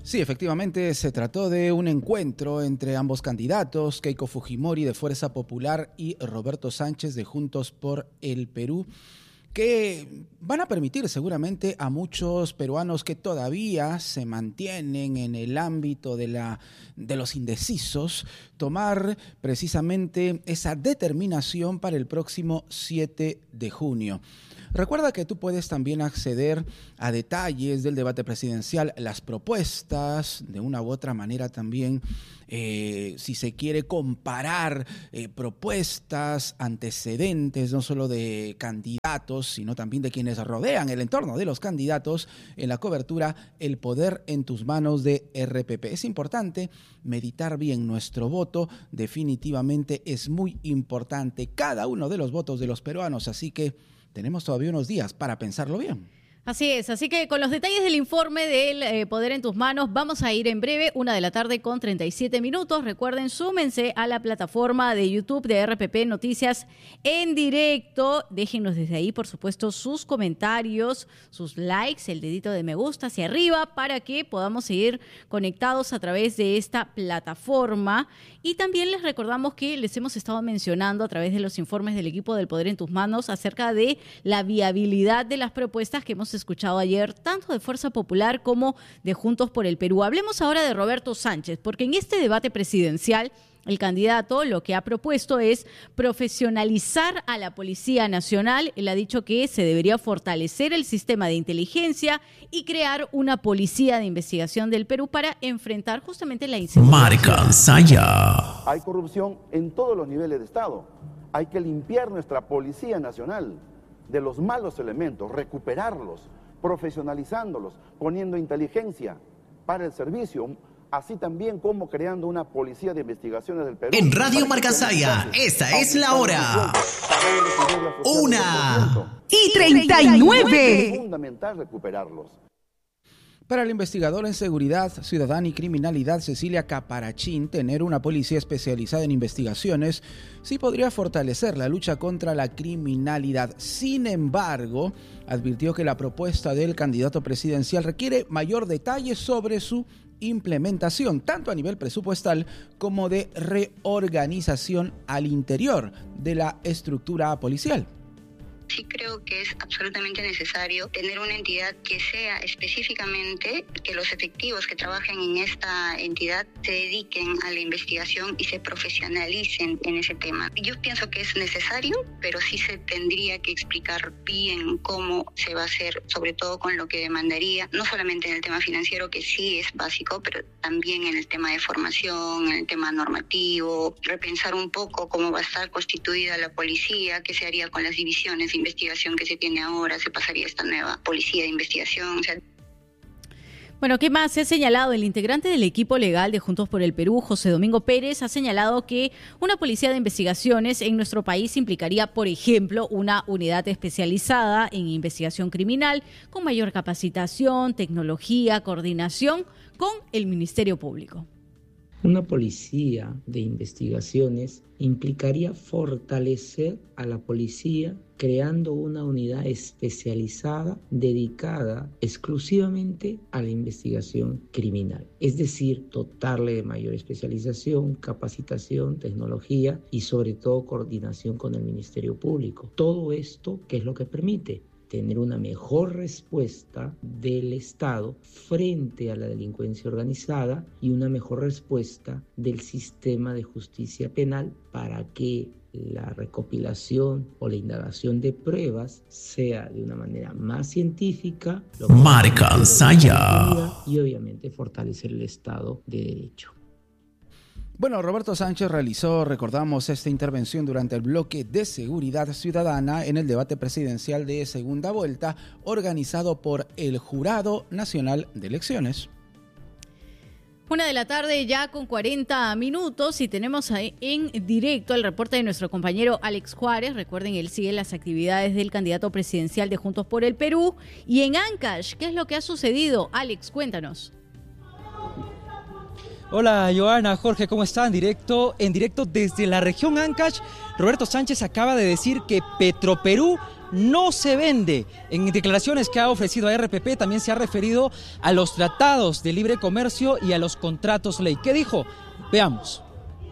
Sí, efectivamente se trató de un encuentro entre ambos candidatos, Keiko Fujimori de Fuerza Popular y Roberto Sánchez de Juntos por el Perú, que van a permitir seguramente a muchos peruanos que todavía se mantienen en el ámbito de los indecisos tomar precisamente esa determinación para el próximo 7 de junio. Recuerda que tú puedes también acceder a detalles del debate presidencial, las propuestas, de una u otra manera también, si se quiere comparar propuestas, antecedentes, no solo de candidatos, sino también de quienes rodean el entorno de los candidatos en la cobertura El Poder en tus Manos de RPP. Es importante meditar bien nuestro voto, definitivamente es muy importante cada uno de los votos de los peruanos, así que tenemos todavía unos días para pensarlo bien. Así es, así que con los detalles del informe del Poder en tus Manos vamos a ir en breve, 1:37 p.m. Recuerden, súmense a la plataforma de YouTube de RPP Noticias en directo. Déjennos desde ahí, por supuesto, sus comentarios, sus likes, el dedito de me gusta hacia arriba para que podamos seguir conectados a través de esta plataforma. Y también les recordamos que les hemos estado mencionando a través de los informes del equipo del Poder en tus Manos acerca de la viabilidad de las propuestas que hemos escuchado ayer, tanto de Fuerza Popular como de Juntos por el Perú. Hablemos ahora de Roberto Sánchez, porque en este debate presidencial el candidato lo que ha propuesto es profesionalizar a la Policía Nacional. Él ha dicho que se debería fortalecer el sistema de inteligencia y crear una policía de investigación del Perú para enfrentar justamente la inseguridad. Marca Saya. Hay corrupción en todos los niveles de Estado. Hay que limpiar nuestra Policía Nacional de los malos elementos, recuperarlos, profesionalizándolos, poniendo inteligencia para el servicio, así también como creando una policía de investigaciones del Perú. En Radio Marca Saya, esta es la hora. 1:39. Es fundamental recuperarlos. Para el investigador en seguridad ciudadana y criminalidad Cecilia Caparachín, tener una policía especializada en investigaciones sí podría fortalecer la lucha contra la criminalidad. Sin embargo, advirtió que la propuesta del candidato presidencial requiere mayor detalle sobre su implementación, tanto a nivel presupuestal como de reorganización al interior de la estructura policial. Sí creo que es absolutamente necesario tener una entidad que sea específicamente, que los efectivos que trabajen en esta entidad se dediquen a la investigación y se profesionalicen en ese tema. Yo pienso que es necesario, pero sí se tendría que explicar bien cómo se va a hacer, sobre todo con lo que demandaría, no solamente en el tema financiero, que sí es básico, pero también en el tema de formación, en el tema normativo, repensar un poco cómo va a estar constituida la policía, qué se haría con las divisiones de investigación que se tiene ahora, se pasaría a esta nueva policía de investigación. Bueno, ¿qué más se ha señalado? El integrante del equipo legal de Juntos por el Perú, José Domingo Pérez, ha señalado que una policía de investigaciones en nuestro país implicaría, por ejemplo, una unidad especializada en investigación criminal con mayor capacitación, tecnología, coordinación con el Ministerio Público. Una policía de investigaciones implicaría fortalecer a la policía creando una unidad especializada dedicada exclusivamente a la investigación criminal. Es decir, dotarle de mayor especialización, capacitación, tecnología y sobre todo coordinación con el Ministerio Público. Todo esto, ¿qué es lo que permite? Tener una mejor respuesta del Estado frente a la delincuencia organizada y una mejor respuesta del sistema de justicia penal para que la recopilación o la indagación de pruebas sea de una manera más científica, Marca Saya, y obviamente fortalecer el Estado de Derecho. Bueno, Roberto Sánchez realizó, recordamos, esta intervención durante el bloque de seguridad ciudadana en el debate presidencial de segunda vuelta organizado por el Jurado Nacional de Elecciones. 1:00 p.m. ya con 40 minutos y tenemos en directo el reporte de nuestro compañero Alex Juárez. Recuerden, él sigue las actividades del candidato presidencial de Juntos por el Perú. Y en Ancash, ¿qué es lo que ha sucedido? Alex, cuéntanos. Hola, Joana, Jorge, ¿cómo están? En directo desde la región Ancash, Roberto Sánchez acaba de decir que Petroperú no se vende. En declaraciones que ha ofrecido a RPP también se ha referido a los tratados de libre comercio y a los contratos ley. ¿Qué dijo? Veamos.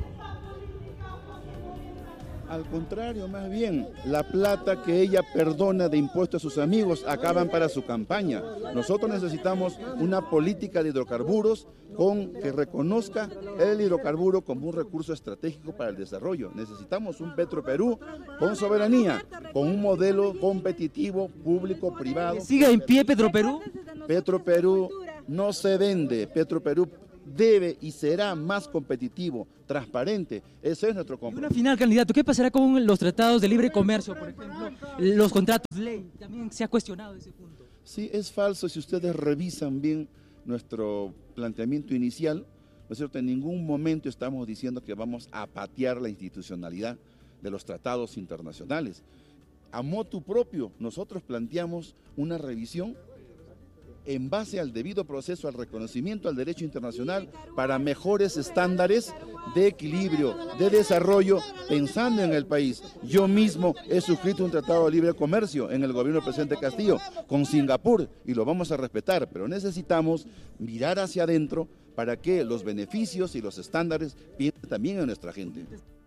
Al contrario, más bien, la plata que ella perdona de impuestos a sus amigos acaban para su campaña. Nosotros necesitamos una política de hidrocarburos que reconozca el hidrocarburo como un recurso estratégico para el desarrollo. Necesitamos un Petroperú con soberanía, con un modelo competitivo público-privado. ¿Sigue en pie Petroperú? Petroperú no se vende, Petroperú debe y será más competitivo, transparente. Ese es nuestro compromiso. Una final, candidato, ¿qué pasará con los tratados de libre comercio, por ejemplo, los contratos ley? También se ha cuestionado ese punto. Sí, es falso. Si ustedes revisan bien nuestro planteamiento inicial, ¿no es cierto? En ningún momento estamos diciendo que vamos a patear la institucionalidad de los tratados internacionales. A motu propio, nosotros planteamos una revisión en base al debido proceso, al reconocimiento al derecho internacional para mejores estándares de equilibrio, de desarrollo, pensando en el país. Yo mismo he suscrito un tratado de libre comercio en el gobierno del presidente Castillo con Singapur y lo vamos a respetar, pero necesitamos mirar hacia adentro para que los beneficios y los estándares piensen también en nuestra gente.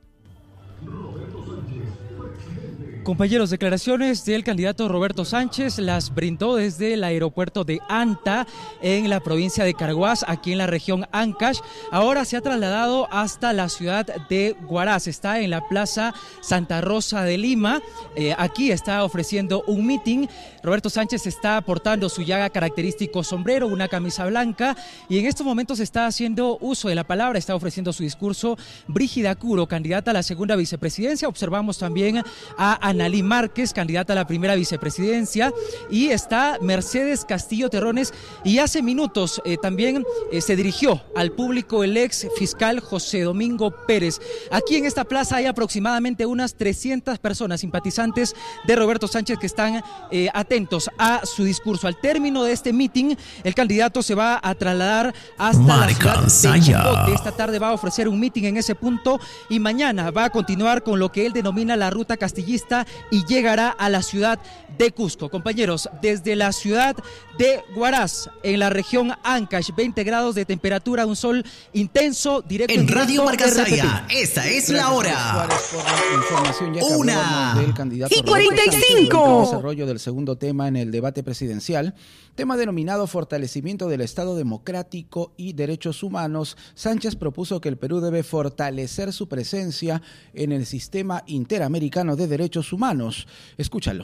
Compañeros, declaraciones del candidato Roberto Sánchez las brindó desde el aeropuerto de Anta en la provincia de Carhuaz, aquí en la región Ancash. Ahora se ha trasladado hasta la ciudad de Huaraz, está en la Plaza Santa Rosa de Lima. Aquí está ofreciendo un meeting. Roberto Sánchez está portando su ya característico sombrero, una camisa blanca, y en estos momentos está haciendo uso de la palabra, está ofreciendo su discurso Brígida Curo, candidata a la segunda vicepresidencia. Observamos también a Analí Márquez, candidata a la primera vicepresidencia, y está Mercedes Castillo Terrones, y hace minutos también se dirigió al público el ex fiscal José Domingo Pérez. Aquí en esta plaza hay aproximadamente unas 300 personas simpatizantes de Roberto Sánchez que están atentos a su discurso. Al término de este meeting, el candidato se va a trasladar hasta la ciudad de Chimbote. Esta tarde va a ofrecer un meeting en ese punto y mañana va a continuar con lo que él denomina la ruta castillista y llegará a la ciudad de Cusco. Compañeros, desde la ciudad de Huaraz, en la región Ancash, 20 grados de temperatura, un sol intenso, directo en Radio Marcasaya. Esta es la hora. Una y 45. Desarrollo del segundo tema en el debate presidencial, tema denominado fortalecimiento del Estado democrático y derechos humanos. Sánchez propuso que el Perú debe fortalecer su presencia en el sistema interamericano de derechos humanos. Escúchalo.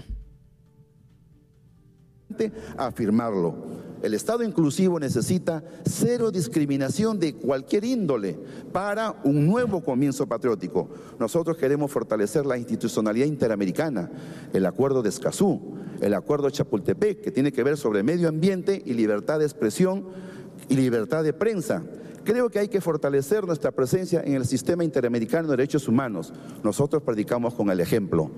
Afirmarlo. El Estado inclusivo necesita cero discriminación de cualquier índole para un nuevo comienzo patriótico. Nosotros queremos fortalecer la institucionalidad interamericana, el Acuerdo de Escazú, el Acuerdo de Chapultepec, que tiene que ver sobre medio ambiente y libertad de expresión y libertad de prensa. Creo que hay que fortalecer nuestra presencia en el sistema interamericano de derechos humanos. Nosotros predicamos con el ejemplo.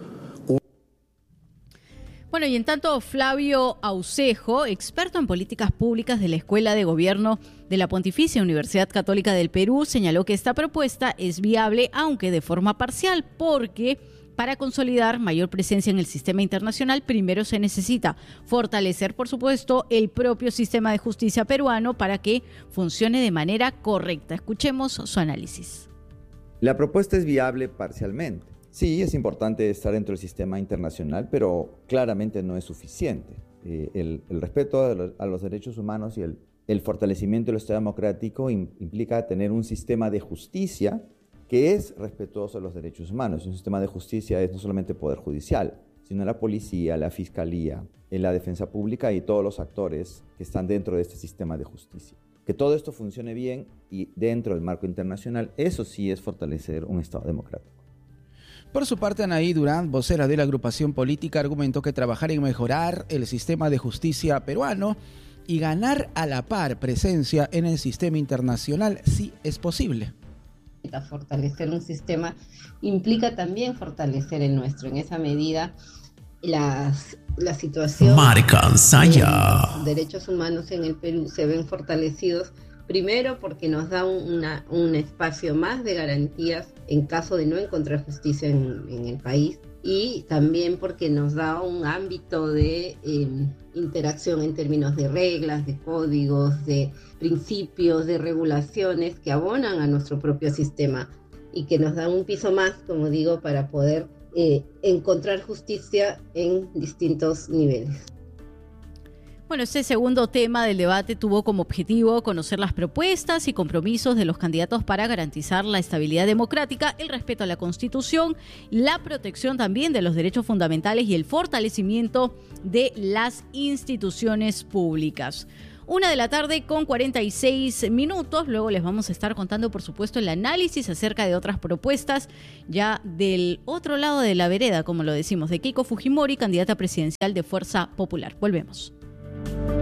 Bueno, y en tanto, Flavio Aucejo, experto en políticas públicas de la Escuela de Gobierno de la Pontificia Universidad Católica del Perú, señaló que esta propuesta es viable, aunque de forma parcial, porque para consolidar mayor presencia en el sistema internacional, primero se necesita fortalecer, por supuesto, el propio sistema de justicia peruano para que funcione de manera correcta. Escuchemos su análisis. La propuesta es viable parcialmente. Sí, es importante estar dentro del sistema internacional, pero claramente no es suficiente. El respeto a los derechos humanos y el fortalecimiento del Estado democrático implica tener un sistema de justicia que es respetuoso de los derechos humanos. Un sistema de justicia es no solamente el Poder Judicial, sino la policía, la fiscalía, la defensa pública y todos los actores que están dentro de este sistema de justicia. Que todo esto funcione bien y dentro del marco internacional, eso sí es fortalecer un Estado democrático. Por su parte, Anaí Durán, vocera de la agrupación política, argumentó que trabajar en mejorar el sistema de justicia peruano y ganar a la par presencia en el sistema internacional sí es posible. Fortalecer un sistema implica también fortalecer el nuestro. En esa medida, la situación de los derechos humanos en el Perú se ven fortalecidos. Primero, porque nos da un espacio más de garantías en caso de no encontrar justicia en el país. y también porque nos da un ámbito de interacción en términos de reglas, de códigos, de principios, de regulaciones que abonan a nuestro propio sistema y que nos dan un piso más, como digo, para poder encontrar justicia en distintos niveles. Bueno, este segundo tema del debate tuvo como objetivo conocer las propuestas y compromisos de los candidatos para garantizar la estabilidad democrática, el respeto a la Constitución, la protección también de los derechos fundamentales y el fortalecimiento de las instituciones públicas. 1:46 p.m. Luego les vamos a estar contando, por supuesto, el análisis acerca de otras propuestas ya del otro lado de la vereda, como lo decimos, de Keiko Fujimori, candidata presidencial de Fuerza Popular. Volvemos.